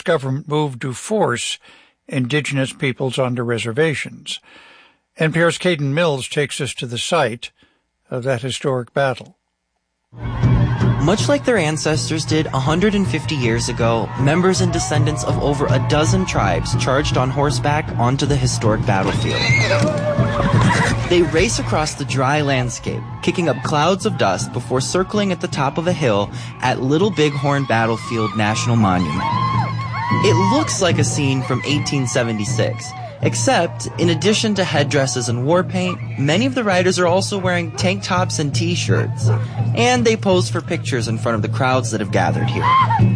government moved to force indigenous peoples onto reservations. NPR's Caden Mills takes us to the site of that historic battle. Much like their ancestors did 150 years ago, members and descendants of over a dozen tribes charged on horseback onto the historic battlefield. They race across the dry landscape, kicking up clouds of dust before circling at the top of a hill at Little Bighorn Battlefield National Monument. It looks like a scene from 1876, except in addition to headdresses and war paint, many of the riders are also wearing tank tops and t-shirts, and they pose for pictures in front of the crowds that have gathered here.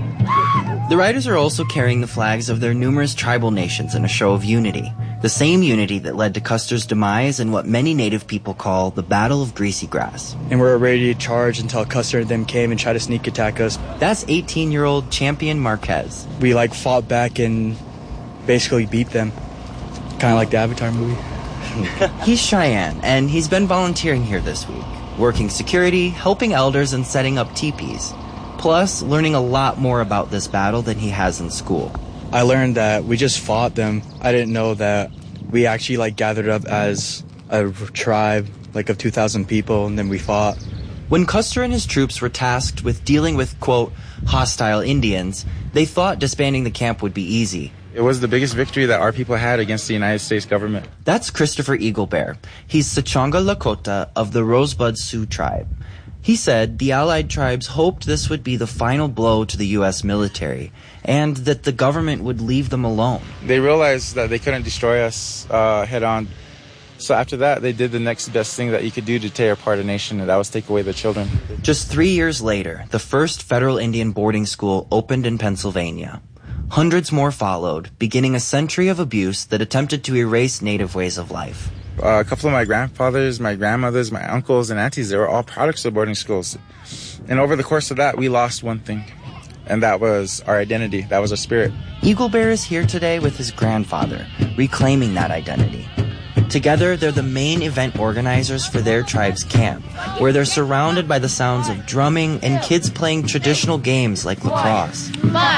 The riders are also carrying the flags of their numerous tribal nations in a show of unity, the same unity that led to Custer's demise in what many Native people call the Battle of Greasy Grass. And we're ready to charge until Custer and them came and tried to sneak attack us. That's 18-year-old Champion Marquez. We fought back and basically beat them. Kind of like the Avatar movie. He's Cheyenne, and he's been volunteering here this week, working security, helping elders, and setting up teepees. Plus, learning a lot more about this battle than he has in school. I learned that we just fought them. I didn't know that we actually gathered up as a tribe, of 2,000 people, and then we fought. When Custer and his troops were tasked with dealing with, quote, hostile Indians, they thought disbanding the camp would be easy. It was the biggest victory that our people had against the United States government. That's Christopher Eaglebear. He's Sichanga Lakota of the Rosebud Sioux tribe. He said the Allied tribes hoped this would be the final blow to the U.S. military and that the government would leave them alone. They realized that they couldn't destroy us head on. So after that, they did the next best thing that you could do to tear apart a nation, and that was take away the children. Just 3 years later, the first federal Indian boarding school opened in Pennsylvania. Hundreds more followed, beginning a century of abuse that attempted to erase Native ways of life. A couple of my grandfathers, my grandmothers, my uncles and aunties, they were all products of boarding schools. And over the course of that, we lost one thing, and that was our identity. That was our spirit. Eaglebear is here today with his grandfather, reclaiming that identity. Together, they're the main event organizers for their tribe's camp, where they're surrounded by the sounds of drumming and kids playing traditional games like lacrosse.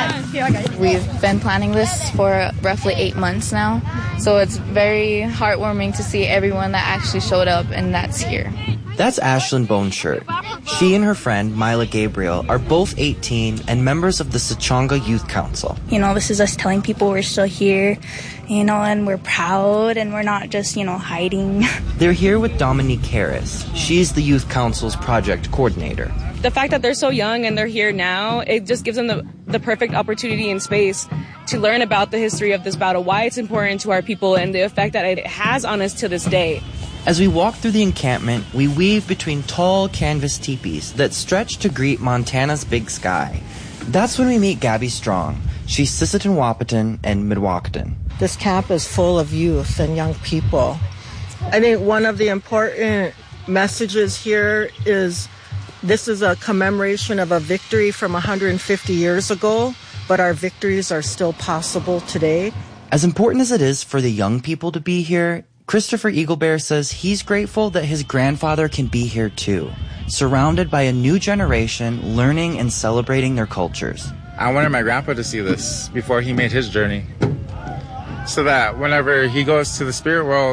We've been planning this for roughly 8 months now, so it's very heartwarming to see everyone that actually showed up and that's here. That's Ashlyn Boneshirt. She and her friend, Mila Gabriel, are both 18 and members of the Sichanga Youth Council. This is us telling people we're still here, and we're proud and we're not just, hiding. They're here with Dominique Harris. She's the Youth Council's project coordinator. The fact that they're so young and they're here now, it just gives them the perfect opportunity and space to learn about the history of this battle, why it's important to our people, and the effect that it has on us to this day. As we walk through the encampment, we weave between tall canvas teepees that stretch to greet Montana's big sky. That's when we meet Gabby Strong. She's Sisseton Wahpeton and Mdewakanton. This camp is full of youth and young people. I think one of the important messages here is this is a commemoration of a victory from 150 years ago, but our victories are still possible today. As important as it is for the young people to be here, Christopher Eaglebear says he's grateful that his grandfather can be here too, surrounded by a new generation learning and celebrating their cultures. I wanted my grandpa to see this before he made his journey, so that whenever he goes to the spirit world,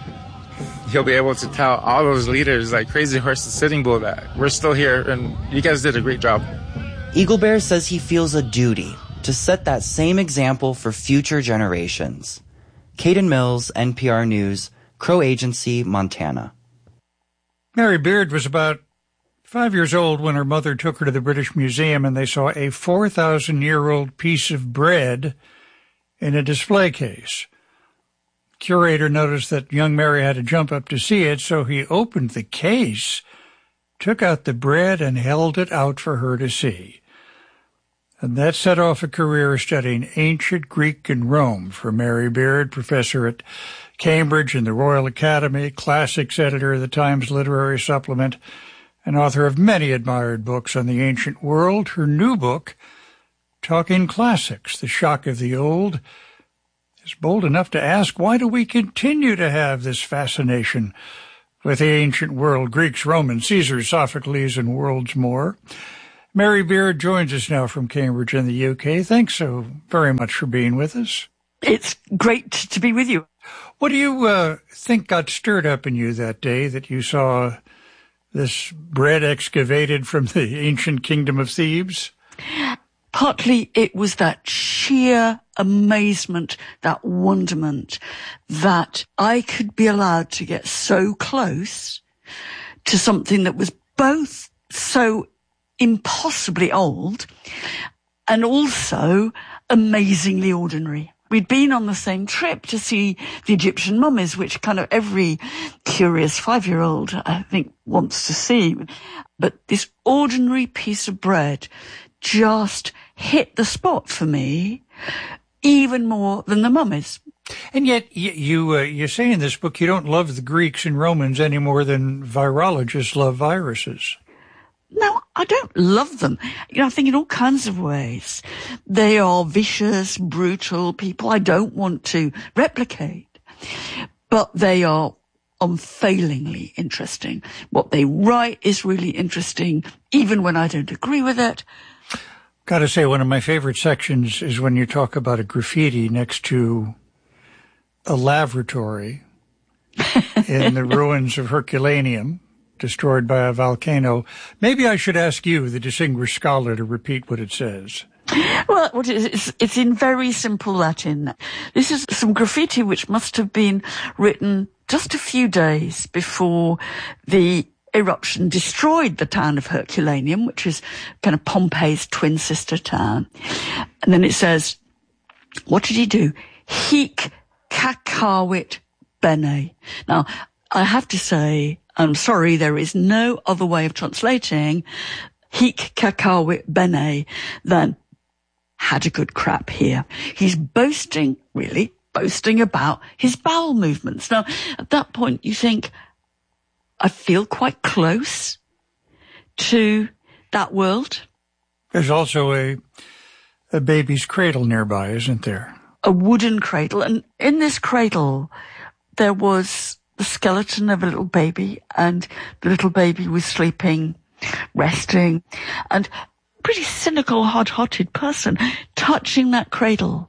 he'll be able to tell all those leaders like Crazy Horse and Sitting Bull that we're still here and you guys did a great job. Eaglebear says he feels a duty to set that same example for future generations. Caden Mills, NPR News, Crow Agency, Montana. Mary Beard was about 5 years old when her mother took her to the British Museum and they saw a 4,000-year-old piece of bread in a display case. Curator noticed that young Mary had to jump up to see it, so he opened the case, took out the bread, and held it out for her to see. And that set off a career studying ancient Greek and Rome for Mary Beard, professor at Cambridge and the Royal Academy, classics editor of the Times Literary Supplement, and author of many admired books on the ancient world. Her new book, Talking Classics, The Shock of the Old, is bold enough to ask, why do we continue to have this fascination with the ancient world, Greeks, Romans, Caesars, Sophocles, and worlds more? Mary Beard joins us now from Cambridge in the UK. Thanks so very much for being with us. It's great to be with you. What do you think got stirred up in you that day that you saw this bread excavated from the ancient kingdom of Thebes? Partly it was that sheer amazement, that wonderment that I could be allowed to get so close to something that was both so impossibly old and also amazingly ordinary. We'd been on the same trip to see the Egyptian mummies, which kind of every curious 5-year-old, I think, wants to see. But this ordinary piece of bread just hit the spot for me even more than the mummies. And yet you say in this book you don't love the Greeks and Romans any more than virologists love viruses. No, I don't love them. I think in all kinds of ways. They are vicious, brutal people I don't want to replicate. But they are unfailingly interesting. What they write is really interesting, even when I don't agree with it. Got to say, one of my favorite sections is when you talk about a graffiti next to a lavatory in the ruins of Herculaneum, destroyed by a volcano. Maybe I should ask you, the distinguished scholar, to repeat what it says. Well, it's in very simple Latin. This is some graffiti which must have been written just a few days before the eruption destroyed the town of Herculaneum, which is kind of Pompeii's twin sister town. And then it says, what did he do? Hic cacavit bene. Now, I have to say, I'm sorry, there is no other way of translating hic cacavit bene than had a good crap here. He's boasting about his bowel movements. Now, at that point, you think, I feel quite close to that world. There's also a baby's cradle nearby, isn't there? A wooden cradle. And in this cradle, there was the skeleton of a little baby, and the little baby was sleeping, resting, and a pretty cynical, hard-hearted person touching that cradle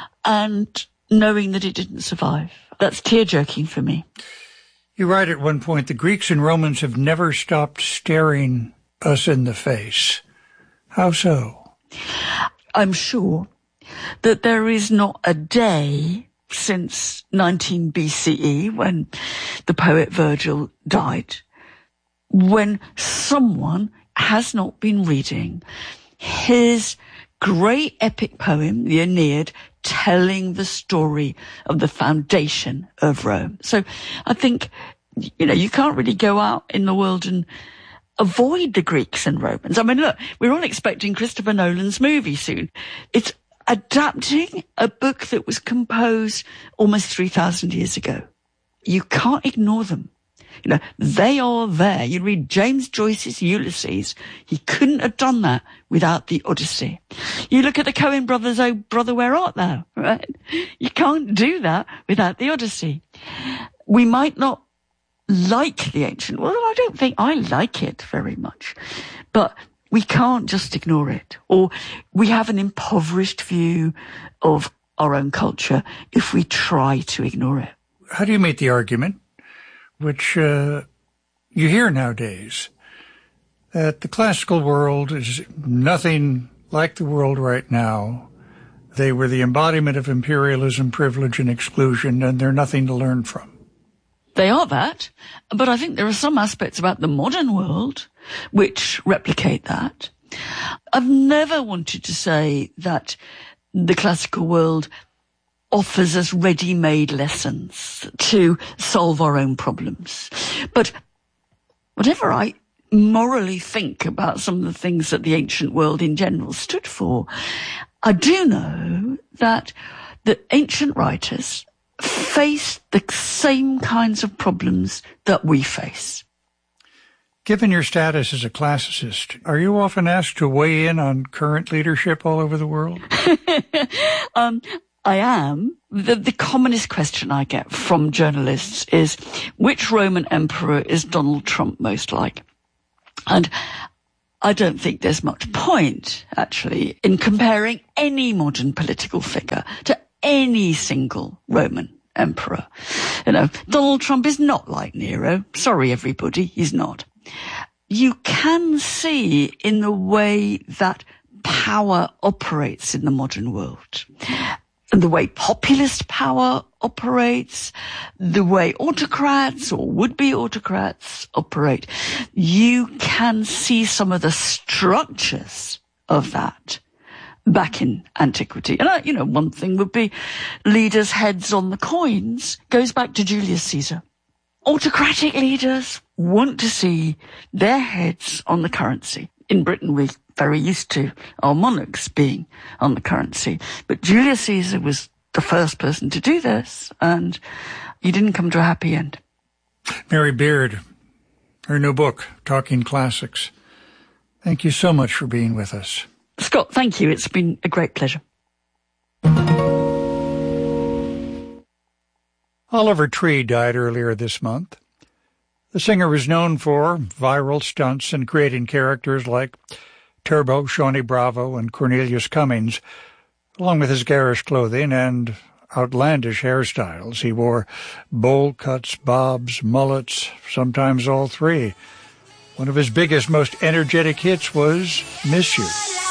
and knowing that it didn't survive. That's tear-jerking for me. You write at one point, the Greeks and Romans have never stopped staring us in the face. How so? I'm sure that there is not a day since 19 BCE, when the poet Virgil died, when someone has not been reading his great epic poem, the Aeneid, telling the story of the foundation of Rome. So I think, you can't really go out in the world and avoid the Greeks and Romans. I mean, look, we're all expecting Christopher Nolan's movie soon. It's adapting a book that was composed almost 3,000 years ago. You can't ignore them. They are there. You read James Joyce's Ulysses. He couldn't have done that without the Odyssey. You look at the Coen brothers, Oh Brother, Where Art Thou? Right? You can't do that without the Odyssey. We might not like the ancient world. I don't think I like it very much. But we can't just ignore it, or we have an impoverished view of our own culture if we try to ignore it. How do you make the argument, which you hear nowadays, that the classical world is nothing like the world right now? They were the embodiment of imperialism, privilege, and exclusion, and they're nothing to learn from. They are that, but I think there are some aspects about the modern world which replicate that. I've never wanted to say that the classical world offers us ready-made lessons to solve our own problems. But whatever I morally think about some of the things that the ancient world in general stood for, I do know that the ancient writers face the same kinds of problems that we face. Given your status as a classicist, are you often asked to weigh in on current leadership all over the world? I am. The commonest question I get from journalists is, which Roman emperor is Donald Trump most like? And I don't think there's much point, actually, in comparing any modern political figure to any single Roman emperor. You know, Donald Trump is not like Nero. Sorry, everybody, he's not. You can see in the way that power operates in the modern world, and the way populist power operates, the way autocrats or would-be autocrats operate, you can see some of the structures of that back in antiquity. And, one thing would be leaders' heads on the coins goes back to Julius Caesar. Autocratic leaders want to see their heads on the currency. In Britain, we're very used to our monarchs being on the currency. But Julius Caesar was the first person to do this, and he didn't come to a happy end. Mary Beard, her new book, Talking Classics. Thank you so much for being with us. Scott, thank you. It's been a great pleasure. Oliver Tree died earlier this month. The singer was known for viral stunts and creating characters like Turbo, Shawnee Bravo, and Cornelius Cummings, along with his garish clothing and outlandish hairstyles. He wore bowl cuts, bobs, mullets, sometimes all three. One of his biggest, most energetic hits was Miss You.